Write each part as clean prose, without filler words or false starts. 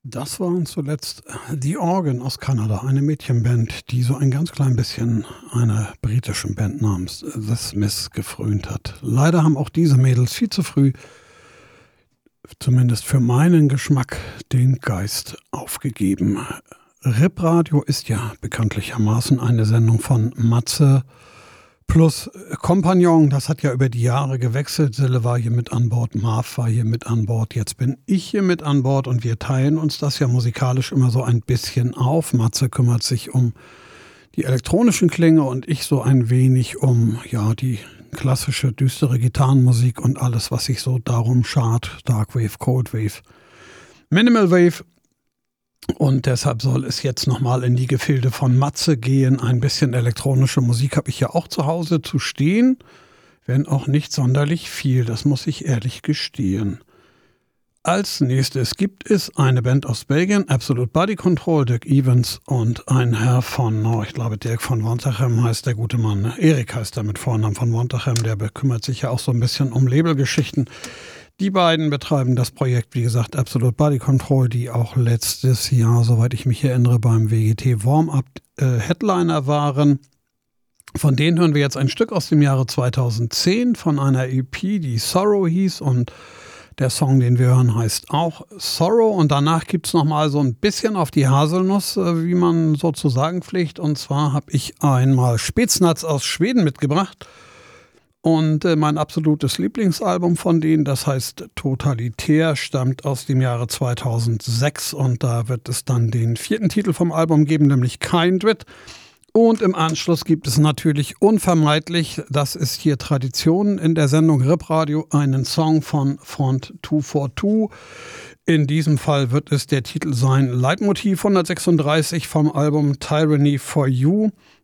Das waren zuletzt The Organ aus Kanada, eine Mädchenband, die so ein ganz klein bisschen einer britischen Band namens The Smiths gefrönt hat. Leider haben auch diese Mädels viel zu früh, zumindest für meinen Geschmack, den Geist aufgegeben. Ripradio ist ja bekanntlichermaßen eine Sendung von Matze plus Kompagnon. Das hat ja über die Jahre gewechselt. Sille war hier mit an Bord, Marv war hier mit an Bord, jetzt bin ich hier mit an Bord und wir teilen uns das ja musikalisch immer so ein bisschen auf. Matze kümmert sich um die elektronischen Klänge und ich so ein wenig um die klassische, düstere Gitarrenmusik und alles, was sich so darum schart. Darkwave, Coldwave, Minimal Wave. Und deshalb soll es jetzt nochmal in die Gefilde von Matze gehen. Ein bisschen elektronische Musik habe ich ja auch zu Hause zu stehen, wenn auch nicht sonderlich viel, das muss ich ehrlich gestehen. Als nächstes gibt es eine Band aus Belgien, Absolute Body Control, Dirk Evans und ein Herr von, ich glaube Dirk von Wontachem heißt der gute Mann, ne? Erik heißt er mit Vornamen von Wontachem, der bekümmert sich ja auch so ein bisschen um Labelgeschichten. Die beiden betreiben das Projekt, wie gesagt, Absolute Body Control, die auch letztes Jahr, soweit ich mich erinnere, beim WGT Warm-Up Headliner waren. Von denen hören wir jetzt ein Stück aus dem Jahre 2010 von einer EP, die Sorrow hieß, und der Song, den wir hören, heißt auch Sorrow. Und danach gibt es nochmal so ein bisschen auf die Haselnuss, wie man sozusagen pflegt. Und zwar habe ich einmal Spetsnaz aus Schweden mitgebracht. Und mein absolutes Lieblingsalbum von denen, das heißt Totalitär, stammt aus dem Jahre 2006 und da wird es dann den 4. Titel vom Album geben, nämlich Kindred. Und im Anschluss gibt es natürlich unvermeidlich, das ist hier Tradition in der Sendung Ripradio, einen Song von Front 242. In diesem Fall wird es der Titel sein, Leitmotiv 136 vom Album Tyranny for You,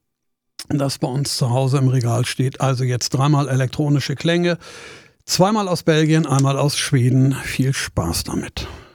das bei uns zu Hause im Regal steht. Also jetzt 3-mal elektronische Klänge, 2-mal aus Belgien, 1-mal aus Schweden. Viel Spaß damit.